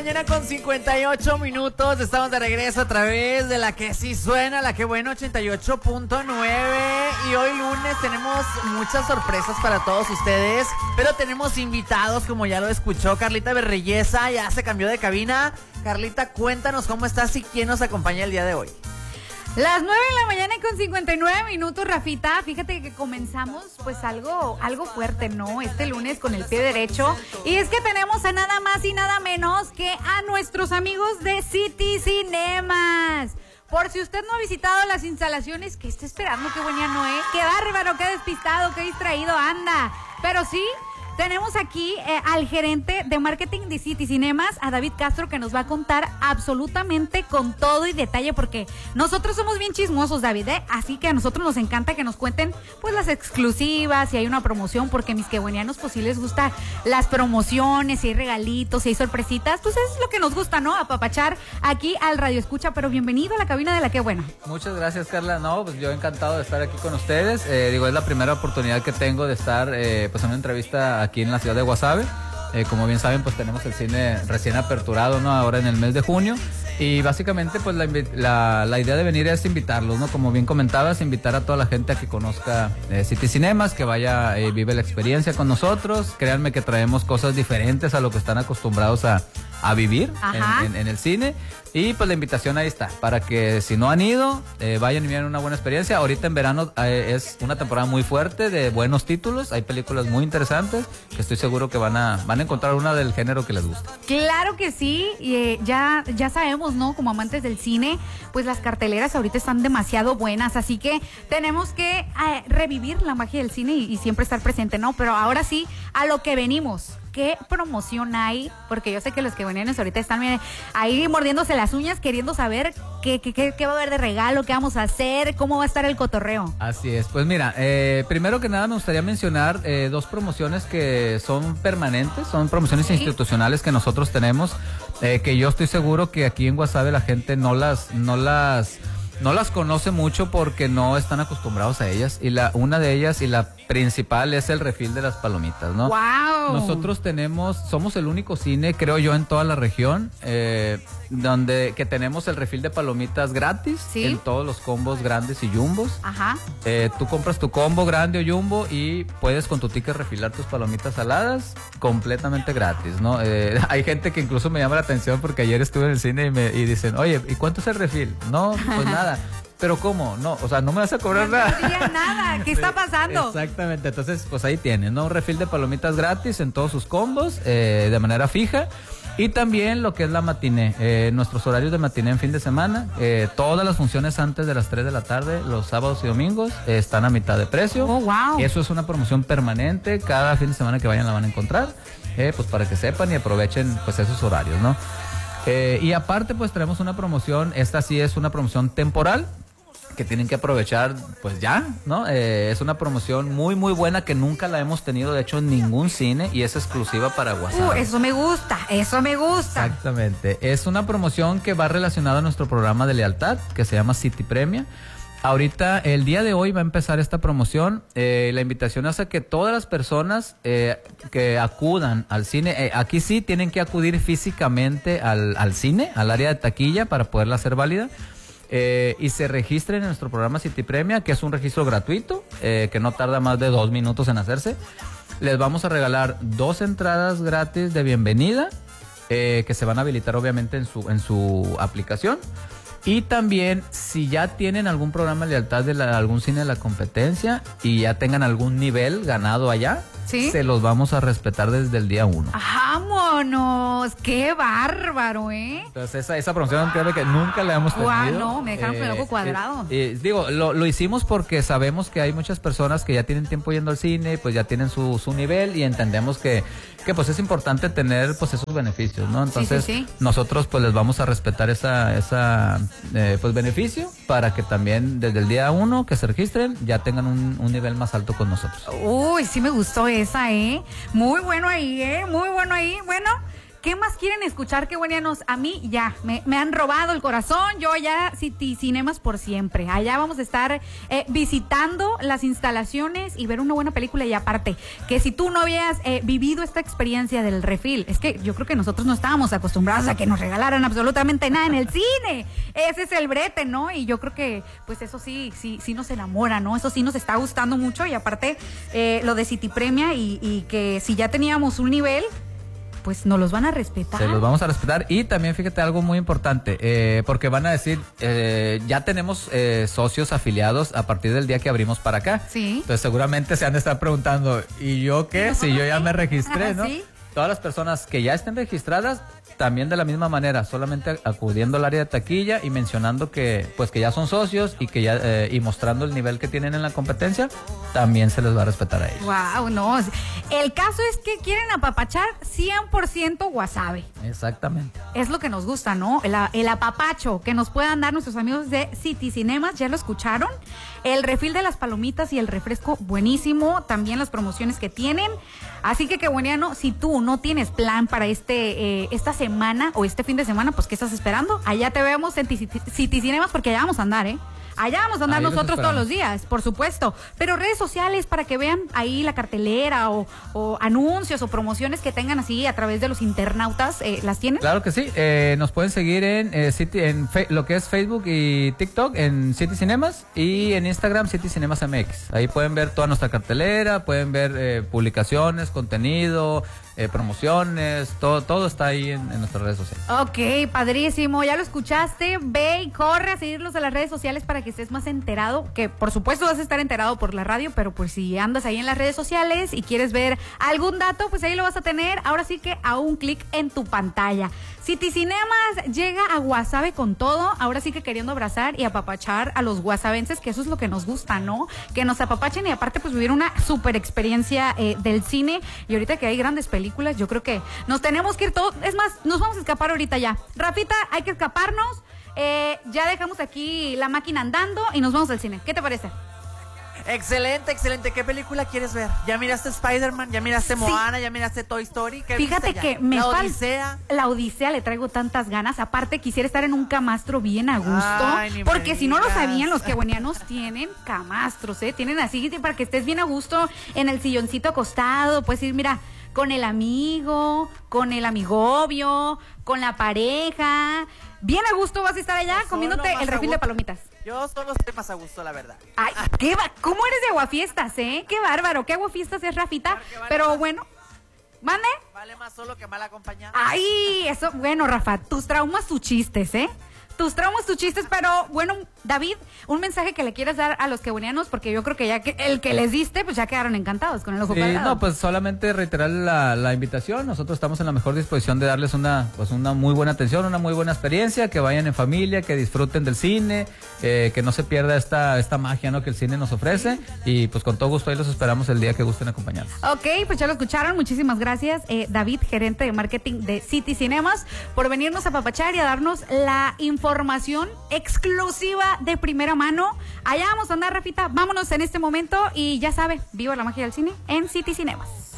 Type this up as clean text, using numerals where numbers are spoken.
mañana con 58 minutos. Estamos de regreso a través de la que sí suena, la que bueno, 88.9. Y hoy lunes tenemos muchas sorpresas para todos ustedes. Pero tenemos invitados, como ya lo escuchó Carlita Berreyesa, ya se cambió de cabina. Carlita, cuéntanos cómo estás y quién nos acompaña el día de hoy. Las 9 de la mañana con 59 minutos, Rafita. Fíjate que comenzamos pues algo fuerte, ¿no? Este lunes con el pie derecho. Y es que tenemos a nada más y nada menos que a nuestros amigos de City Cinemas. Por si usted no ha visitado las instalaciones, ¿qué está esperando? Qué buena, ¿no? Qué bárbaro, qué despistado, qué distraído anda. Pero sí, tenemos aquí al gerente de marketing de City Cinemas, a David Castro, que nos va a contar absolutamente con todo y detalle, porque nosotros somos bien chismosos, David, así que a nosotros nos encanta que nos cuenten pues las exclusivas, si hay una promoción, porque mis quebuenianos pues sí les gusta las promociones, si hay regalitos, si hay sorpresitas, pues es lo que nos gusta, ¿no? Apapachar aquí al Radio Escucha. Pero bienvenido a la cabina de La Que Buena. Muchas gracias, Carla. No, pues yo encantado de estar aquí con ustedes. Es la primera oportunidad que tengo de estar pues en una entrevista aquí en la ciudad de Guasave. Como bien saben, pues tenemos el cine recién aperturado, ¿no? Ahora en el mes de junio. Y básicamente, pues la idea de venir es invitarlos, ¿no? Como bien comentabas, invitar a toda la gente a que conozca City Cinemas, que vaya, vive la experiencia con nosotros. Créanme que traemos cosas diferentes a lo que están acostumbrados a vivir en el cine. Y pues la invitación ahí está, para que si no han ido, vayan y vivan una buena experiencia. Ahorita en verano es una temporada muy fuerte de buenos títulos, hay películas muy interesantes, que estoy seguro que van a encontrar una del género que les gusta. Claro que sí, y ya sabemos, ¿no? Como amantes del cine, pues las carteleras ahorita están demasiado buenas, así que tenemos que revivir la magia del cine y siempre estar presente, ¿no? Pero ahora sí, a lo que venimos. ¿Qué promoción hay? Porque yo sé que los que venían ahorita están ahí mordiéndose las uñas, queriendo saber qué va a haber de regalo, qué vamos a hacer, cómo va a estar el cotorreo. Así es, pues mira, primero que nada me gustaría mencionar dos promociones que son permanentes, son promociones institucionales que nosotros tenemos, que yo estoy seguro que aquí en Guasave la gente no las conoce mucho porque no están acostumbrados a ellas, y una de ellas y la principal es el refil de las palomitas, ¿no? ¡Wow! Nosotros somos el único cine, creo yo, en toda la región, que tenemos el refil de palomitas gratis, ¿sí? En todos los combos grandes y jumbos. Ajá. Tú compras tu combo grande o jumbo y puedes con tu ticket refilar tus palomitas saladas completamente gratis, ¿no? Hay gente que incluso me llama la atención porque ayer estuve en el cine y dicen, oye, ¿y cuánto es el refil? No, pues nada. ¿Pero cómo? No, o sea, no me vas a cobrar nada. No digas nada, ¿qué está pasando? Exactamente, entonces pues ahí tienes, ¿no? Un refil de palomitas gratis en todos sus combos, de manera fija. Y también lo que es la matiné, nuestros horarios de matiné en fin de semana, todas las funciones antes de las 3 de la tarde, los sábados y domingos, están a mitad de precio. Oh, wow. Eso es una promoción permanente, cada fin de semana que vayan la van a encontrar, pues para que sepan y aprovechen pues esos horarios, ¿no? Y aparte pues traemos una promoción, esta sí es una promoción temporal, que tienen que aprovechar pues ya, ¿no? Es una promoción muy muy buena que nunca la hemos tenido de hecho en ningún cine y es exclusiva para Guasave. Eso me gusta. Exactamente, es una promoción que va relacionada a nuestro programa de lealtad que se llama City Premia. Ahorita, el día de hoy va a empezar esta promoción. La invitación es a que todas las personas que acudan al cine, aquí sí tienen que acudir físicamente al cine, al área de taquilla para poderla hacer válida. Y se registren en nuestro programa City Premia, que es un registro gratuito, que no tarda más de 2 minutos en hacerse. Les vamos a regalar 2 entradas gratis de bienvenida, que se van a habilitar obviamente en su aplicación. Y también, si ya tienen algún programa de lealtad de algún cine de la competencia y ya tengan algún nivel ganado allá, ¿sí? Se los vamos a respetar desde el día 1. ¡Vámonos! ¡Qué bárbaro, Entonces, esa promoción, créeme que nunca la hemos tenido. ¡Guau! No, me dejaron con el ojo cuadrado. Digo, lo hicimos porque sabemos que hay muchas personas que ya tienen tiempo yendo al cine, pues ya tienen su nivel y entendemos que pues es importante tener pues esos beneficios, ¿no? Entonces, sí. Nosotros pues les vamos a respetar esa pues beneficio para que también desde el día 1 que se registren ya tengan un nivel más alto con nosotros. Uy, sí me gustó esa, Muy bueno ahí, muy bueno ahí. Bueno, ¿Qué más quieren escuchar? Qué buenos. A mí ya, me han robado el corazón. Yo ya, City Cinemas por siempre. Allá vamos a estar visitando las instalaciones y ver una buena película. Y aparte, que si tú no habías vivido esta experiencia del refill, es que yo creo que nosotros no estábamos acostumbrados a que nos regalaran absolutamente nada en el cine. Ese es el brete, ¿no? Y yo creo que, pues eso sí nos enamora, ¿no? Eso sí nos está gustando mucho. Y aparte, lo de City Premia y que si ya teníamos un nivel, pues nos los van a respetar. Se los vamos a respetar. Y también fíjate algo muy importante, porque van a decir, ya tenemos socios afiliados a partir del día que abrimos para acá. Sí. Entonces seguramente se han de estar preguntando, ¿y yo qué? Si yo ya me registré, ¿no? ¿Sí? Todas las personas que ya estén registradas, también de la misma manera, solamente acudiendo al área de taquilla y mencionando que pues que ya son socios y que ya y mostrando el nivel que tienen en la competencia, también se les va a respetar a ellos. Wow, no. El caso es que quieren apapachar 100% Guasave. Exactamente. Es lo que nos gusta, ¿no? El apapacho que nos puedan dar nuestros amigos de City Cinemas, ¿ya lo escucharon? El refill de las palomitas y el refresco, buenísimo. También las promociones que tienen. Así que, qué bueniano, si tú no tienes plan para esta semana o este fin de semana, pues, ¿qué estás esperando? Allá te vemos en City Cinemas porque allá vamos a andar, ¿eh? Allá vamos a andar nosotros todos los días, por supuesto. Pero redes sociales para que vean ahí la cartelera o anuncios o promociones que tengan así a través de los internautas, ¿las tienen? Claro que sí. Nos pueden seguir en lo que es Facebook y TikTok en City Cinemas y en Instagram City Cinemas MX. Ahí pueden ver toda nuestra cartelera, pueden ver publicaciones, contenido, promociones, todo está ahí en nuestras redes sociales. Ok, padrísimo, ya lo escuchaste, ve y corre a seguirlos a las redes sociales para que estés más enterado, que por supuesto vas a estar enterado por la radio, pero pues si andas ahí en las redes sociales y quieres ver algún dato, pues ahí lo vas a tener, ahora sí que a un clic en tu pantalla. City Cinemas llega a Guasave con todo, ahora sí que queriendo abrazar y apapachar a los guasavenses, que eso es lo que nos gusta, ¿no? Que nos apapachen y aparte pues vivir una super experiencia del cine. Y ahorita que hay grandes películas, yo creo que nos tenemos que ir todos, es más, nos vamos a escapar ahorita ya. Rafita, hay que escaparnos, ya dejamos aquí la máquina andando y nos vamos al cine. ¿Qué te parece? Excelente, excelente. ¿Qué película quieres ver? ¿Ya miraste Spider-Man? ¿Ya miraste Moana? ¿Ya miraste Toy Story? ¿Qué Fíjate viste que ya? me ¿La falta Odisea? La Odisea, le traigo tantas ganas. Aparte, quisiera estar en un camastro bien a gusto. Ay, ni me porque si no lo digas. sabían, los quebuenianos tienen camastros, ¿eh? Tienen así para que estés bien a gusto en el silloncito acostado. Puedes ir, mira, con el amigo, con el amigovio, con la pareja. Bien a gusto vas a estar allá Yo comiéndote solo más el a refil de gusto. palomitas. Yo solo estoy más a gusto, la verdad. Ay, ¿cómo eres de aguafiestas, eh? Qué bárbaro, qué aguafiestas es Rafita. Porque vale Pero más. bueno, ¿mande? Vale más solo que mal acompañado. Ay, eso, bueno, Rafa, tus traumas, tus chistes, ¿eh? Tus traumas, tus chistes, pero bueno, David, un mensaje que le quieras dar a los quebuenianos, porque yo creo que ya que el que les diste, pues ya quedaron encantados con el ojo cuadrado. No, pues solamente reiterar la invitación. Nosotros estamos en la mejor disposición de darles una muy buena atención, una muy buena experiencia, que vayan en familia, que disfruten del cine, que no se pierda esta magia, ¿no?, que el cine nos ofrece. Y pues con todo gusto ahí los esperamos el día que gusten acompañarnos. Ok, pues ya lo escucharon. Muchísimas gracias, David, gerente de marketing de City Cinemas, por venirnos a apapachar y a darnos la información exclusiva de primera mano. Allá vamos a andar, Rafita. Vámonos en este momento y ya sabe, viva la magia del cine en City Cinemas.